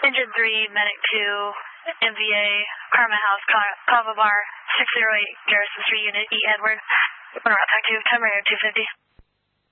Engine 3, Medic 2, MVA, Karma House, Kava Bar, 608, Garrison 3 Unit, E. Edward. On route, talk to Timer 250.